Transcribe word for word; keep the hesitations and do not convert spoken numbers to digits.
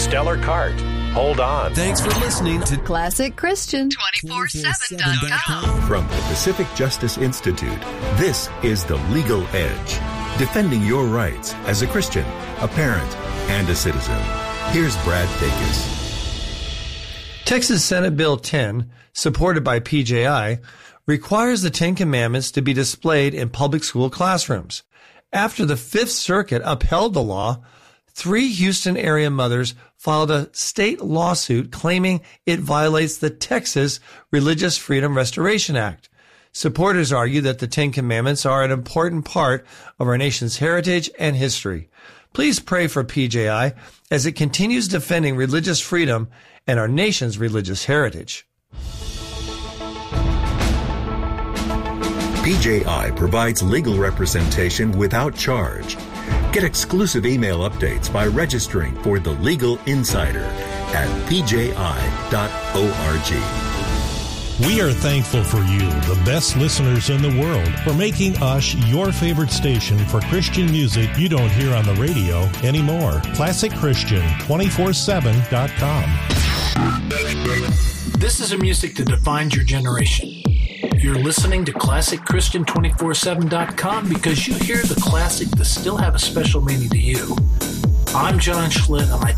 stellar cart. Hold on. Thanks for listening to Classic Christian twenty-four seven dot com. From the Pacific Justice Institute, this is The Legal Edge, defending your rights as a Christian, a parent, and a citizen. Here's Brad Dacus. Texas Senate Bill ten, supported by P J I, requires the Ten Commandments to be displayed in public school classrooms. After the Fifth Circuit upheld the law, three Houston area mothers filed a state lawsuit claiming it violates the Texas Religious Freedom Restoration Act. Supporters argue that the Ten Commandments are an important part of our nation's heritage and history. Please pray for P J I as it continues defending religious freedom and our nation's religious heritage. P J I provides legal representation without charge. Get exclusive email updates by registering for The Legal Insider at p j i dot org. We are thankful for you, the best listeners in the world, for making us your favorite station for Christian music you don't hear on the radio anymore. Classic Christian twenty-four seven dot com. This is a music that defines your generation. You're listening to Classic Christian twenty-four seven dot com because you hear the classic that still have a special meaning to you. I'm John Schlitt, and I